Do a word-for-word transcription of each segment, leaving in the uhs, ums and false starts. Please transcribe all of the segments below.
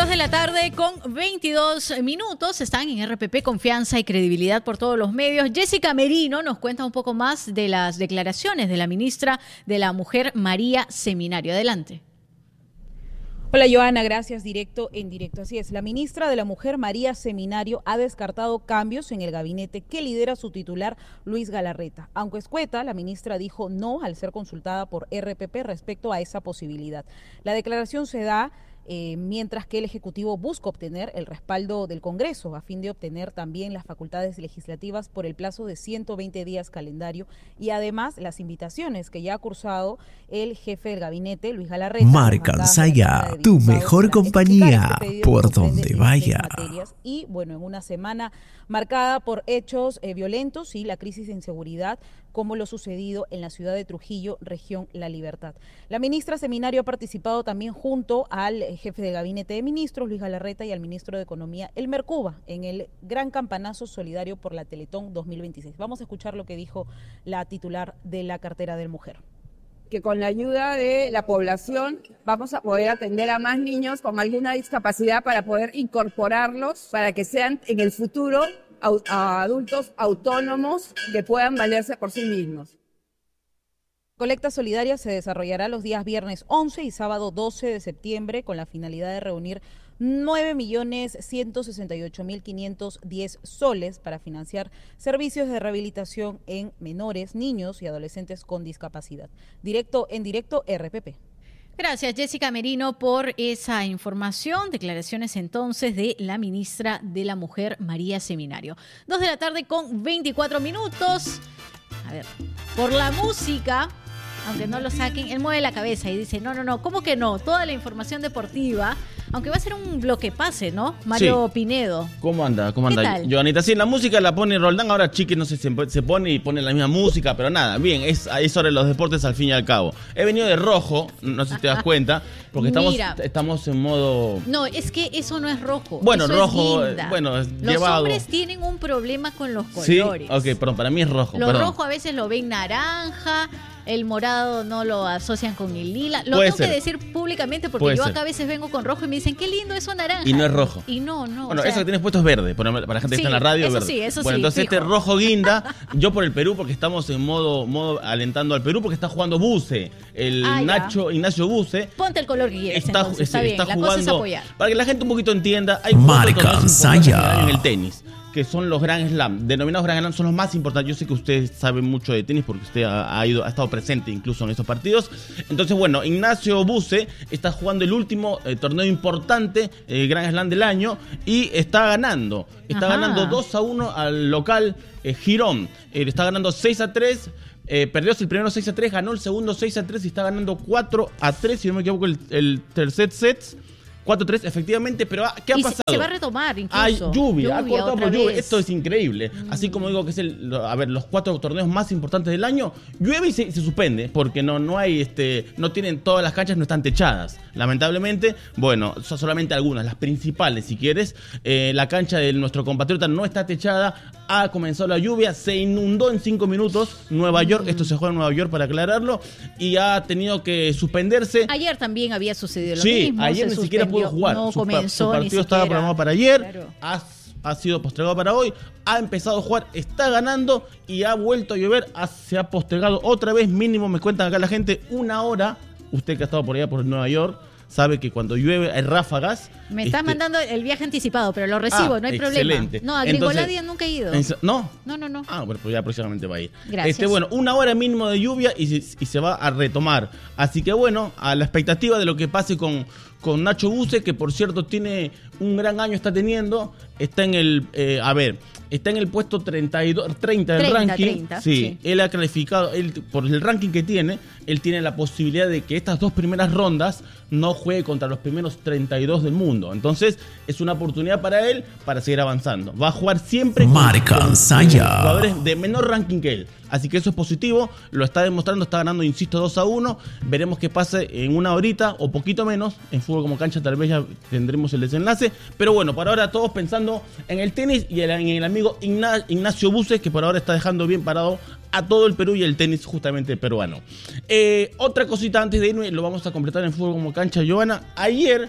Dos de la tarde con veintidós minutos. Están en R P P, confianza y credibilidad por todos los medios. Jessica Merino nos cuenta un poco más de las declaraciones de la ministra de la Mujer, María Seminario. Adelante. Hola Joana, gracias. Directo en directo. Así es, la ministra de la Mujer, María Seminario, ha descartado cambios en el gabinete que lidera su titular, Luis Galarreta. Aunque escueta, la ministra dijo no al ser consultada por R P P respecto a esa posibilidad. La declaración se da Eh, mientras que el Ejecutivo busca obtener el respaldo del Congreso a fin de obtener también las facultades legislativas por el plazo de ciento veinte días calendario y además las invitaciones que ya ha cursado el jefe del gabinete, Luis Galarreta. Marca Ansaya, tu mejor compañía este por donde vaya. Y bueno, en una semana marcada por hechos eh, violentos y la crisis de inseguridad, como lo sucedido en la ciudad de Trujillo, región La Libertad. La ministra Seminario ha participado también junto al jefe de gabinete de ministros, Luis Galarreta, y al ministro de Economía, Elmer Cuba, en el gran campanazo solidario por la Teletón dos mil veintiséis. Vamos a escuchar lo que dijo la titular de la cartera de Mujer. Que con la ayuda de la población vamos a poder atender a más niños con alguna discapacidad para poder incorporarlos, para que sean en el futuro a adultos autónomos que puedan valerse por sí mismos. Colecta solidaria se desarrollará los días viernes once y sábado doce de septiembre con la finalidad de reunir nueve millones ciento sesenta y ocho mil quinientos diez soles para financiar servicios de rehabilitación en menores, niños y adolescentes con discapacidad. Directo en directo R P P. Gracias, Jessica Merino, por esa información. Declaraciones entonces de la ministra de la Mujer, María Seminario. Dos de la tarde con veinticuatro minutos. A ver, por la música, aunque no lo saquen, él mueve la cabeza y dice, no, no, no, ¿cómo que no? Toda la información deportiva, aunque va a ser un bloque pase, ¿no? Mario sí. Pinedo. ¿Cómo anda? ¿Cómo anda? Joanita, sí, la música la pone Roldán, ahora Chiqui no sé si se pone y pone la misma música, pero nada, bien, es, es sobre los deportes al fin y al cabo. He venido de rojo, no sé si te das cuenta, porque estamos, estamos en modo... No, es que eso no es rojo. Bueno, eso rojo, es bueno, es Los llevado. hombres tienen un problema con los colores. Sí, ok, perdón, para mí es rojo. Lo perdón. rojo a veces lo ven naranja. El morado no lo asocian con el lila. Lo Puede tengo ser. que decir públicamente porque Puede yo ser. acá a veces vengo con rojo y me dicen, qué lindo eso naranja. Y no es rojo. Y no, no. Bueno, o sea, eso que tienes puesto es verde, para la gente que sí, está en la radio es eso verde. sí, eso bueno, sí, entonces fijo. este rojo guinda, yo por el Perú, porque estamos en modo, modo alentando al Perú, porque está jugando Buse, el Ah, Nacho, Ignacio Buse. Ponte el color que quieres, Está, entonces, está sí, bien. está La jugando, cosa es apoyar. para que la gente un poquito entienda, hay Marca cuatro torneos importantes Ansaya. en el tenis, que son los Grand Slam, denominados Grand Slam, son los más importantes. Yo sé que usted sabe mucho de tenis porque usted ha, ha ido, ha estado presente incluso en esos partidos. Entonces, bueno, Ignacio Buse está jugando el último eh, torneo importante, el Grand Slam del año, y está ganando. Está Ajá. ganando dos a uno al local eh, Girón. Eh, está ganando seis a tres. Eh, perdió el primero seis a tres, ganó el segundo seis a tres y está ganando cuatro a tres, si no me equivoco, el, el tercer set. cuatro a tres, efectivamente, pero ¿qué ha y pasado? Se, se va a retomar incluso. Hay lluvia, lluvia ha cortado otra por lluvia. vez. Esto es increíble. Mm. Así como digo que es el, a ver, los cuatro torneos más importantes del año, llueve y se, se suspende, porque no, no hay, este, no tienen, todas las canchas no están techadas. Lamentablemente, bueno, son solamente algunas, las principales, si quieres. Eh, la cancha de nuestro compatriota no está techada, ha comenzado la lluvia, se inundó en cinco minutos Nueva York, mm. esto se juega en Nueva York para aclararlo, y ha tenido que suspenderse. Ayer también había sucedido lo sí, mismo. Sí, ayer ni siquiera pudo jugar. No su, comenzó, su partido ni siquiera. estaba programado para ayer, Claro. ha, ha sido postergado para hoy, ha empezado a jugar, está ganando y ha vuelto a llover, ha, se ha postergado otra vez, mínimo, me cuentan acá la gente, una hora. Usted que ha estado por allá por Nueva York sabe que cuando llueve hay ráfagas. Me estás este, mandando el viaje anticipado, pero lo recibo, ah, no hay excelente. problema. No, a Gringoladia nunca he ido. En, ¿No? No, no, no. Ah, bueno, pues ya próximamente va a ir. Gracias. Este, bueno, una hora mínimo de lluvia y se, y se va a retomar. Así que bueno, a la expectativa de lo que pase con, con Nacho Buse, que por cierto tiene un gran año, está teniendo, está en el, eh, a ver, está en el puesto treinta y dos, treinta del treinta, ranking. treinta, sí, sí, él ha calificado, él, por el ranking que tiene, él tiene la posibilidad de que estas dos primeras rondas no juegue contra los primeros treinta y dos del mundo. Entonces, es una oportunidad para él para seguir avanzando. Va a jugar siempre con, Marca con Ansaya. jugadores de menor ranking que él. Así que eso es positivo, lo está demostrando, está ganando, insisto, dos a uno. Veremos qué pase en una horita o poquito menos. En fútbol como cancha tal vez ya tendremos el desenlace. Pero bueno, por ahora todos pensando en el tenis y en el amigo Ignacio Buse, que por ahora está dejando bien parado a todo el Perú y el tenis justamente peruano. Eh, otra cosita antes de irme, lo vamos a completar en fútbol como cancha, Joana. Ayer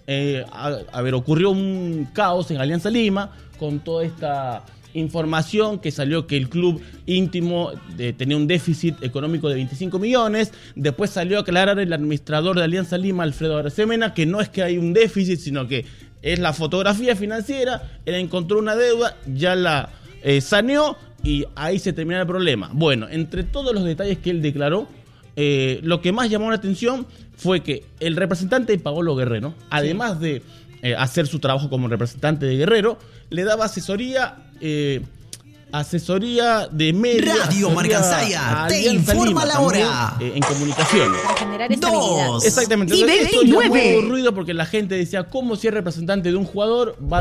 eh, a, a ver, ocurrió un caos en Alianza Lima con toda esta información que salió que el club íntimo eh, tenía un déficit económico de veinticinco millones. Después salió a aclarar el administrador de Alianza Lima, Alfredo Arosemena, que no es que hay un déficit, sino que es la fotografía financiera. Él encontró una deuda, ya la eh, saneó y ahí se termina el problema. Bueno, entre todos los detalles que él declaró, eh, lo que más llamó la atención fue que el representante de Paolo Guerrero, además sí. de eh, hacer su trabajo como representante de Guerrero, le daba asesoría, eh, asesoría de media. Radio Marcansaya te informa la hora. Eh, en comunicación. Para generar estabilidad. Dos. Exactamente. Y Entonces, esto llamó nueve. ruido porque la gente decía, ¿cómo si es representante de un jugador va